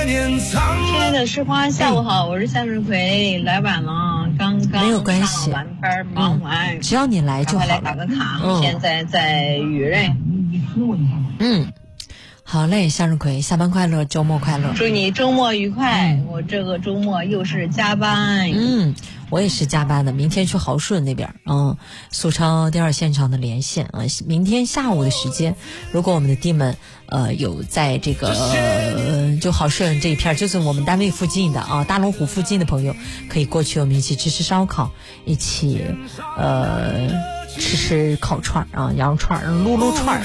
亲爱的诗花，下午好，我是向日葵，来晚了，刚刚没有关系， 上完班忙完， 只要你来就好了。 来打个卡，现在在雨瑞。 好嘞，向日葵，下班快乐，周末快乐， 祝你周末愉快。我这个周末又是加班。 我也是加班的，明天去豪顺那边，苏超第二现场的连线啊，明天下午的时间，如果我们的弟们有在这个就豪顺这一片，就是我们单位附近的啊，大龙湖附近的朋友，可以过去我们一起吃吃烧烤，一起吃吃烤串啊，羊肉串、撸撸串。